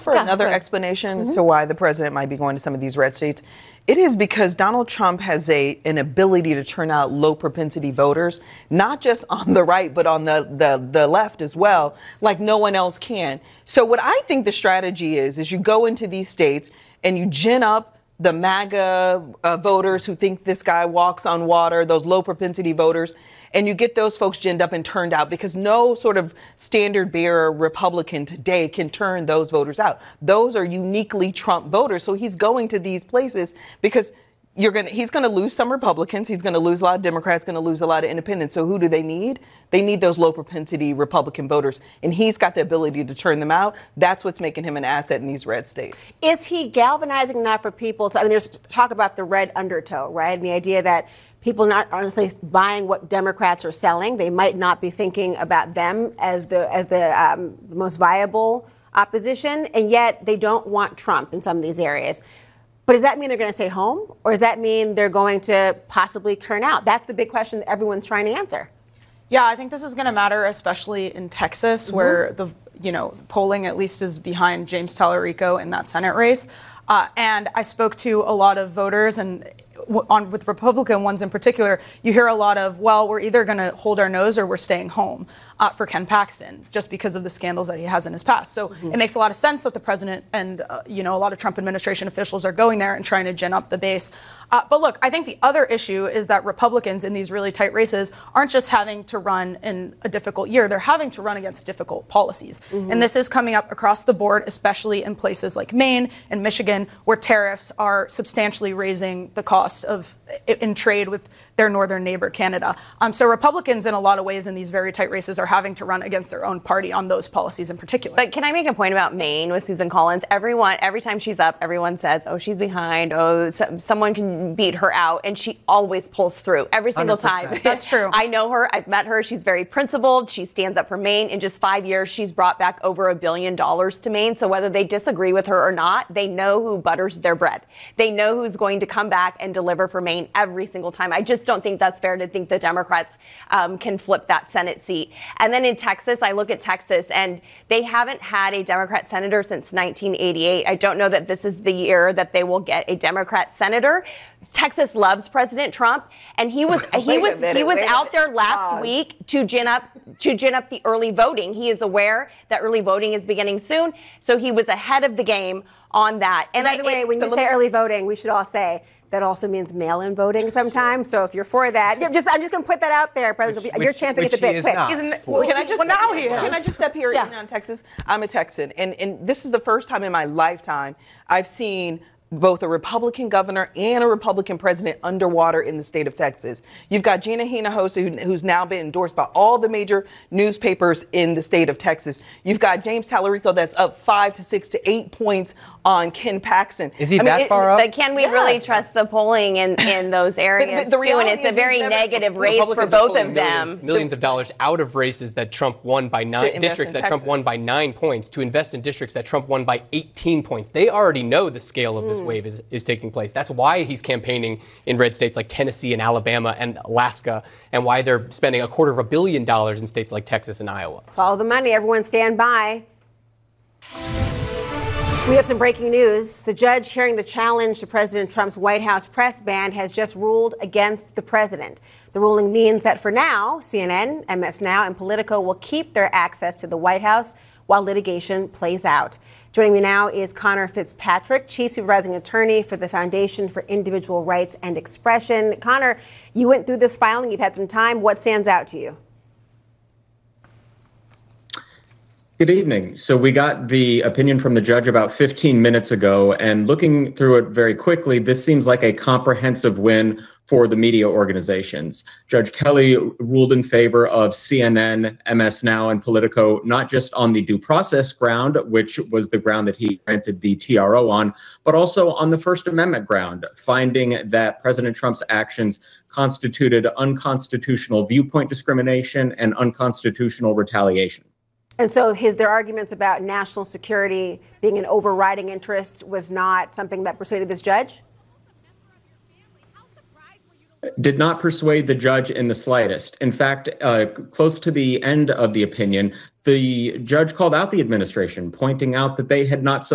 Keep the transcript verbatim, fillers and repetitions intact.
offer Yeah, another good. explanation Mm-hmm. as to why the president might be going to some of these red states? It is because Donald Trump has a an ability to turn out low propensity voters, not just on the right, but on the, the, the left as well, like no one else can. So what I think the strategy is, is you go into these states and you gin up the MAGA uh, voters who think this guy walks on water, those low propensity voters, and you get those folks ginned up and turned out, because no sort of standard bearer Republican today can turn those voters out. Those are uniquely Trump voters. So he's going to these places because you're going to, he's going to lose some Republicans. He's going to lose a lot of Democrats, going to lose a lot of independents. So who do they need? They need those low propensity Republican voters. And he's got the ability to turn them out. That's what's making him an asset in these red states. Is he galvanizing enough for people to, I mean, there's talk about the red undertow, right? And the idea that people not honestly buying what Democrats are selling. They might not be thinking about them as the as the um, most viable opposition, and yet they don't want Trump in some of these areas. But does that mean they're going to stay home, or does that mean they're going to possibly turn out? That's the big question that everyone's trying to answer. Yeah, I think this is going to matter, especially in Texas, mm-hmm. where the you know polling at least is behind James Tallarico in that Senate race. Uh, and I spoke to a lot of voters, and on with Republican ones in particular, you hear a lot of, well, we're either going to hold our nose or we're staying home uh, for Ken Paxton, just because of the scandals that he has in his past. So mm-hmm. it makes a lot of sense that the president and, uh, you know, a lot of Trump administration officials are going there and trying to gin up the base. Uh, but look, I think the other issue is that Republicans in these really tight races aren't just having to run in a difficult year. They're having to run against difficult policies. Mm-hmm. And this is coming up across the board, especially in places like Maine and Michigan, where tariffs are substantially raising the cost of in trade with their northern neighbor, Canada. Um, so Republicans, in a lot of ways, in these very tight races, are having to run against their own party on those policies in particular. But can I make a point about Maine with Susan Collins? Everyone, every time she's up, everyone says, oh, she's behind. Oh, so, someone can beat her out. And she always pulls through every single one hundred percent. time. That's true. I know her. I've met her. She's very principled. She stands up for Maine. In just five years, she's brought back over a billion dollars to Maine. So whether they disagree with her or not, they know who butters their bread. They know who's going to come back and deliver for Maine every single time. I just don't think that's fair to think the Democrats um, can flip that Senate seat. And then in Texas, I look at Texas, and they haven't had a Democrat senator since nineteen eighty-eight. I don't know that this is the year that they will get a Democrat senator. Texas loves President Trump, and he was he was minute, he was minute. out there last Pause. week to gin up to gin up the early voting. He is aware that early voting is beginning soon, so he was ahead of the game on that. And, and by the way, when you say early voting, we should all say that also means mail-in voting sometimes. So if you're for that, yeah, just I'm just going to put that out there, President. Which, you're which, championing which it the bit. is Quick. not Isn't, for. Can I just well, now he is. Can I just step here Yeah. in on Texas? I'm a Texan, and, and this is the first time in my lifetime I've seen both a Republican governor and a Republican president underwater in the state of Texas. You've got Gina Hinojosa, who, who's now been endorsed by all the major newspapers in the state of Texas. You've got James Tallarico that's up five to six to eight points on Ken Paxton. Is he I mean, that it, far up? But can we Yeah. really trust the polling in, in those areas but the too? And reality it's a is we've very never- negative race for Republicans are both pulling of millions, them. millions of dollars out of races that Trump won by nine invest districts in that Trump Texas. won by nine points to invest in districts that Trump won by eighteen points. They already know the scale of this wave is, is taking place. That's why he's campaigning in red states like Tennessee and Alabama and Alaska, and why they're spending a quarter of a billion dollars in states like Texas and Iowa. Follow the money. Everyone stand by. We have some breaking news. The judge hearing the challenge to President Trump's White House press ban has just ruled against the president. The ruling means that for now, C N N, M S Now, and Politico will keep their access to the White House while litigation plays out. Joining me now is Connor Fitzpatrick, Chief Supervising Attorney for the Foundation for Individual Rights and Expression. Connor, you went through this filing. You've had some time. What stands out to you? Good evening. So we got the opinion from the judge about fifteen minutes ago, and looking through it very quickly, this seems like a comprehensive win for the media organizations. Judge Kelly ruled in favor of C N N, M S Now, and Politico, not just on the due process ground, which was the ground that he granted the T R O on, but also on the First Amendment ground, finding that President Trump's actions constituted unconstitutional viewpoint discrimination and unconstitutional retaliation. And so his their arguments about national security being an overriding interest was not something that persuaded this judge? Did not persuade the judge in the slightest. In fact, uh, close to the end of the opinion, the judge called out the administration, pointing out that they had not